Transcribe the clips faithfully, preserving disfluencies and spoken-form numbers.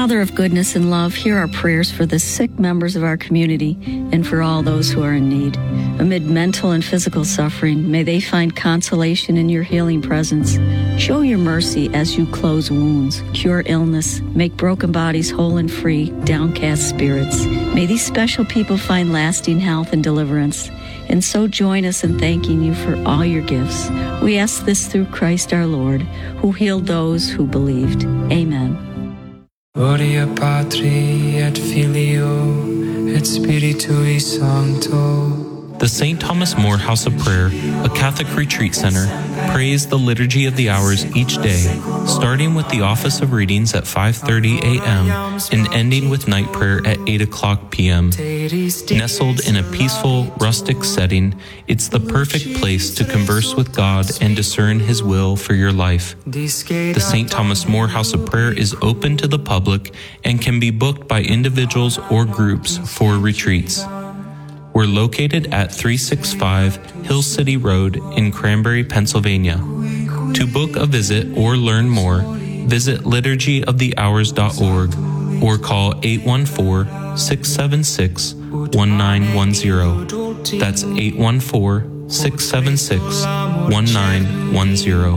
Father of goodness and love, hear our prayers for the sick members of our community and for all those who are in need. Amid mental and physical suffering, may they find consolation in your healing presence. Show your mercy as you close wounds, cure illness, make broken bodies whole and free, downcast spirits. May these special people find lasting health and deliverance. And so join us in thanking you for all your gifts. We ask this through Christ our Lord, who healed those who believed. Amen. Gloria Patri et Filio et Spiritui Sancto. The Saint Thomas More House of Prayer, a Catholic retreat center, prays the Liturgy of the Hours each day, starting with the office of readings at five thirty a.m. and ending with night prayer at eight o'clock p.m. Nestled in a peaceful, rustic setting, it's the perfect place to converse with God and discern His will for your life. The Saint Thomas More House of Prayer is open to the public and can be booked by individuals or groups for retreats. We're located at three sixty-five Hill City Road in Cranberry, Pennsylvania. To book a visit or learn more, visit liturgy of the hours dot org or call eight one four, six seven six, one nine one zero. That's eight one four, six seven six, one nine one zero.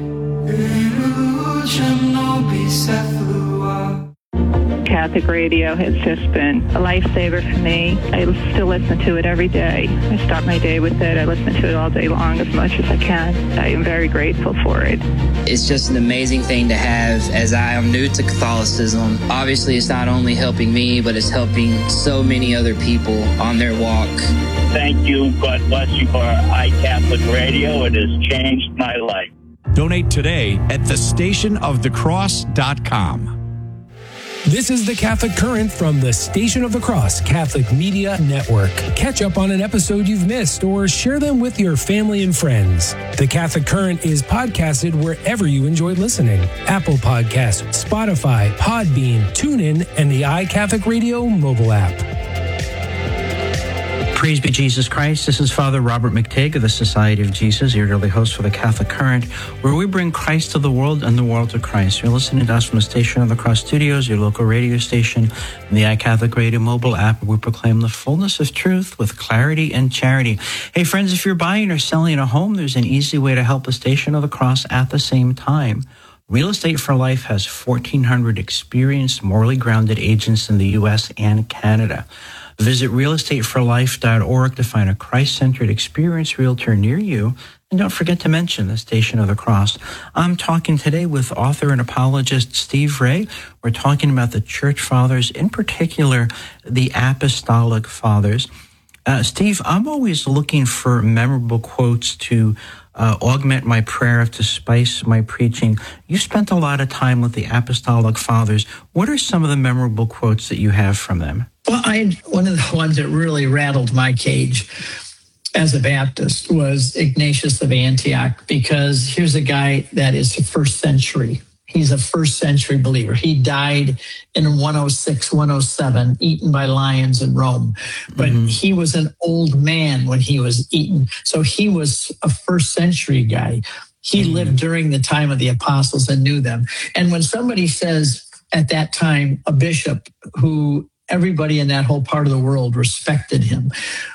Catholic radio has just been a lifesaver for me. I still listen to it every day. I start my day with it. I listen to it all day long as much as I can. I am very grateful for it. It's just an amazing thing to have as I am new to Catholicism. Obviously, it's not only helping me, but it's helping so many other people on their walk. Thank you. God bless you for iCatholic Radio. It has changed my life. Donate today at the station of the cross dot com. This is the Catholic Current from the Station of the Cross Catholic Media Network. Catch up on an episode you've missed or share them with your family and friends. The Catholic Current is podcasted wherever you enjoy listening. Apple Podcasts, Spotify, Podbean, TuneIn, and the iCatholic Radio mobile app. Praise be Jesus Christ. This is Father Robert McTague of the Society of Jesus, your daily host for the Catholic Current, where we bring Christ to the world and the world to Christ. You're listening to us from the Station of the Cross Studios, your local radio station, and the iCatholic Radio mobile app, where we proclaim the fullness of truth with clarity and charity. Hey, friends, if you're buying or selling a home, there's an easy way to help the Station of the Cross at the same time. Real Estate for Life has fourteen hundred experienced, morally grounded agents in the U S and Canada. Visit real estate for life dot org to find a Christ-centered, experienced realtor near you. And don't forget to mention the Station of the Cross. I'm talking today with author and apologist Steve Ray. We're talking about the Church Fathers, in particular, the Apostolic Fathers. Uh, Steve, I'm always looking for memorable quotes to uh, augment my prayer, to spice my preaching. You spent a lot of time with the Apostolic Fathers. What are some of the memorable quotes that you have from them? Well, I, one of the ones that really rattled my cage as a Baptist was Ignatius of Antioch, because here's a guy that is the first century. He's a first century believer. He died in one oh six, one oh seven, eaten by lions in Rome. But mm-hmm. he was an old man when he was eaten. So he was a first century guy. He mm-hmm. lived during the time of the apostles and knew them. And when somebody says at that time, a bishop who everybody in that whole part of the world respected him,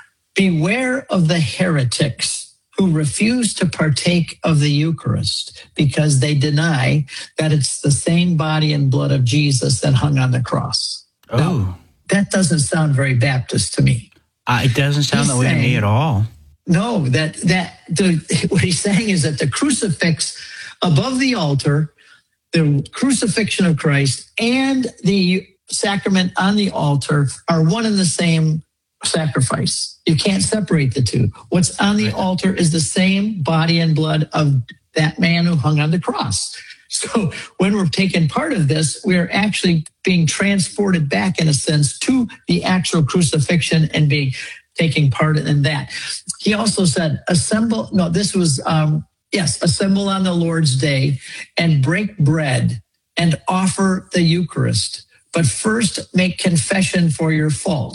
beware of the heretics who refuse to partake of the Eucharist because they deny that it's the same body and blood of Jesus that hung on the cross. Oh, now, that doesn't sound very Baptist to me. Uh, it doesn't sound he's that way saying, to me at all. No, that that the, what he's saying is that the crucifix above the altar, the crucifixion of Christ, and the sacrament on the altar are one and the same sacrifice. You can't separate the two. What's on the right. altar is the same body and blood of that man who hung on the cross. So when we're taking part of this, we're actually being transported back, in a sense, to the actual crucifixion and being taking part in that. He also said, assemble, no, this was, um, yes, assemble on the Lord's day and break bread and offer the Eucharist. But first make confession for your faults.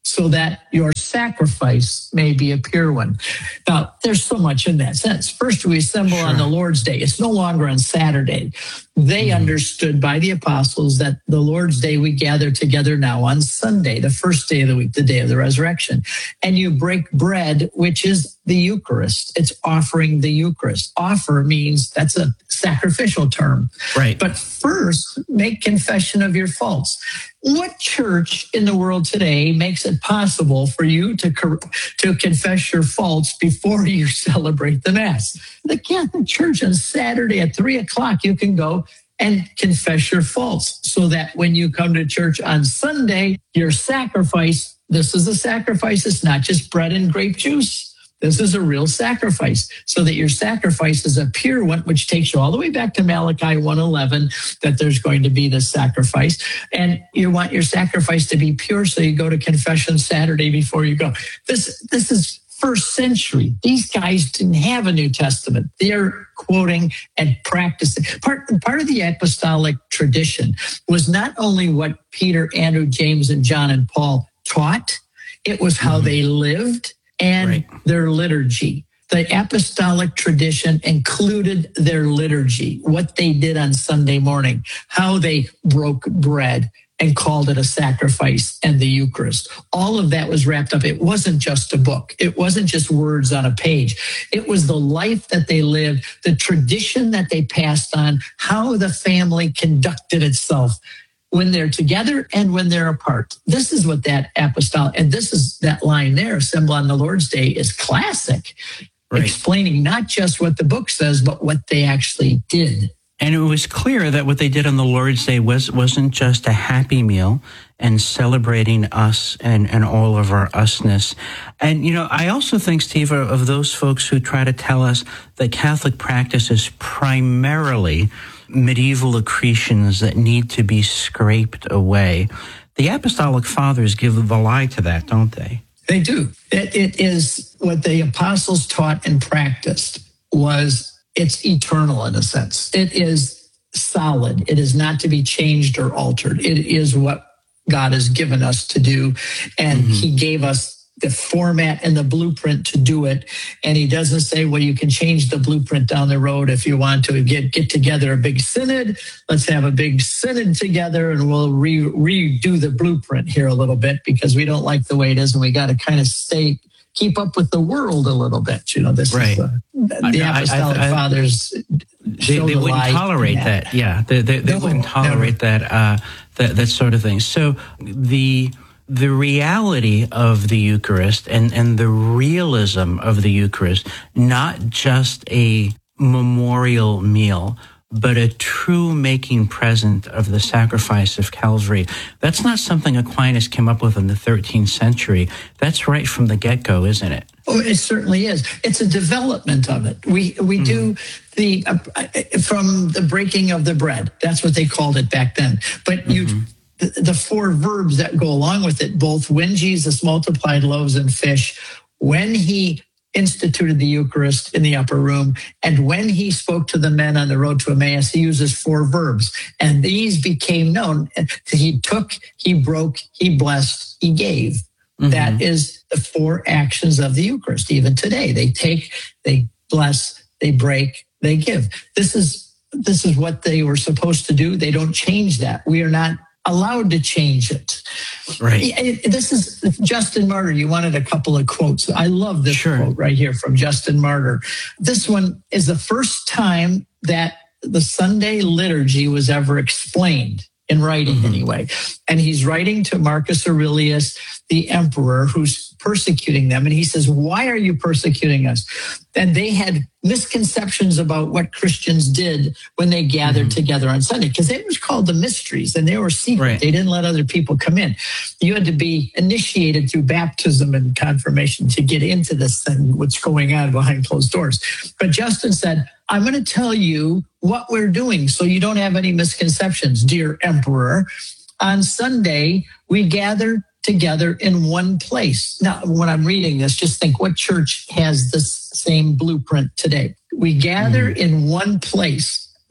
so that your sacrifice may be a pure one. Now, there's so much in that sense. First, we assemble sure. on the Lord's Day. It's no longer on Saturday. They mm. understood by the apostles that the Lord's Day we gather together now on Sunday, the first day of the week, the day of the resurrection. And you break bread, which is the Eucharist. It's offering the Eucharist. Offer means that's a sacrificial term. Right. But first, make confession of your faults. What church in the world today makes it possible for you to, to confess your faults before you celebrate the Mass? The Catholic Church on Saturday at three o'clock, you can go and confess your faults so that when you come to church on Sunday, your sacrifice, this is a sacrifice, it's not just bread and grape juice. This is a real sacrifice, so that your sacrifice is a pure one, which takes you all the way back to Malachi one eleven, that there's going to be this sacrifice. And you want your sacrifice to be pure, so you go to confession Saturday before you go. This, this is first century. These guys didn't have a New Testament. They're quoting and practicing. Part, part of the apostolic tradition was not only what Peter, Andrew, James, and John and Paul taught, it was how mm-hmm. they lived and right. their liturgy. The apostolic tradition included their liturgy, what they did on Sunday morning, how they broke bread and called it a sacrifice and the Eucharist. All of that was wrapped up. It wasn't just a book. It wasn't just words on a page. It was the life that they lived, the tradition that they passed on, how the family conducted itself when they're together and when they're apart. This is what that apostolic, and this is that line there, assemble on the Lord's Day, is classic, right. explaining not just what the book says, but what they actually did. And it was clear that what they did on the Lord's Day was, wasn't just a happy meal and celebrating us and, and all of our usness. And, you know, I also think, Steve, of those folks who try to tell us that Catholic practice is primarily medieval accretions that need to be scraped away. The Apostolic Fathers give the lie to that, don't they? They do. It, it is what the apostles taught and practiced was it's eternal in a sense. It is solid. It is not to be changed or altered. It is what God has given us to do. And mm-hmm. he gave us the format and the blueprint to do it. And he doesn't say, well, you can change the blueprint down the road if you want to get, get together a big synod. Let's have a big synod together and we'll re, redo the blueprint here a little bit because we don't like the way it is. And we got to kind of stay, keep up with the world a little bit. You know, this right. is uh, the Apostolic I, I, I, Fathers. They, they wouldn't tolerate that. that. Yeah. They, they, they no, wouldn't tolerate never. that, uh, that, that sort of thing. So the, The reality of the Eucharist and, and the realism of the Eucharist, not just a memorial meal, but a true making present of the sacrifice of Calvary. That's not something Aquinas came up with in the thirteenth century. That's right from the get-go, isn't it? Oh, it certainly is. It's a development of it. We we mm-hmm. do the, uh, from the breaking of the bread. That's what they called it back then. But mm-hmm. you... the four verbs that go along with it, both when Jesus multiplied loaves and fish, when he instituted the Eucharist in the upper room, and when he spoke to the men on the road to Emmaus, he uses four verbs. And these became known. He took, he broke, he blessed, he gave. Mm-hmm. That is the four actions of the Eucharist. Even today, they take, they bless, they break, they give. This is, this is what they were supposed to do. They don't change that. We are not allowed to change it. Right. This is Justin Martyr. You wanted a couple of quotes. I love this sure. quote right here from Justin Martyr. This one is the first time that the Sunday liturgy was ever explained in writing mm-hmm. anyway. And he's writing to Marcus Aurelius, the emperor, who's persecuting them. And he says, why are you persecuting us? And they had misconceptions about what Christians did when they gathered mm-hmm. together on Sunday, because it was called the mysteries and they were secret. Right. They didn't let other people come in. You had to be initiated through baptism and confirmation to get into this and what's going on behind closed doors. But Justin said, I'm going to tell you what we're doing so you don't have any misconceptions, dear emperor. On Sunday, we gather together in one place. Now, when I'm reading this, just think, what church has this same blueprint today? We gather mm-hmm. in one place.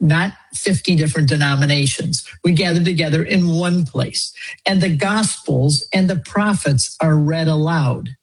not fifty different denominations. We gather together in one place. And the Gospels and the prophets are read aloud.